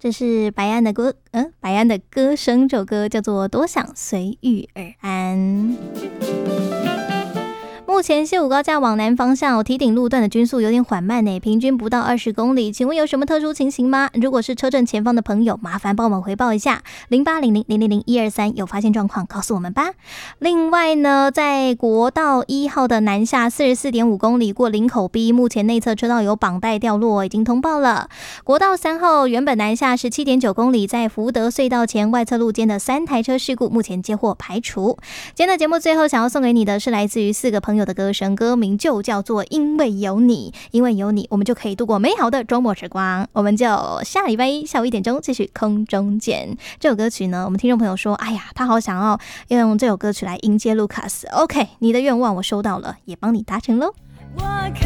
这是白安的歌声，这首歌叫做《多想随遇而安》。目前西武高架往南方向堤顶路段的均速有点缓慢呢，平均不到20公里。请问有什么特殊情形吗？如果是车阵前方的朋友，麻烦帮我们回报一下0800000123，有发现状况告诉我们吧。另外呢，在国道1号的南下44.5公里过林口 B， 目前内侧车道有绑带掉落，已经通报了。国道3号原本南下17.9公里，在福德隧道前外侧路间的3台车事故，目前接获排除。今天的节目最后想要送给你的是来自于4个朋友的歌声，歌名就叫做因为有你，因为有你我们就可以度过美好的周末时光。我们就下礼拜一下午1点钟继续空中见。这首歌曲呢，我们听众朋友说，哎呀，他好想要用这首歌曲来迎接卢卡斯。 OK， 你的愿望我收到了，也帮你达成咯。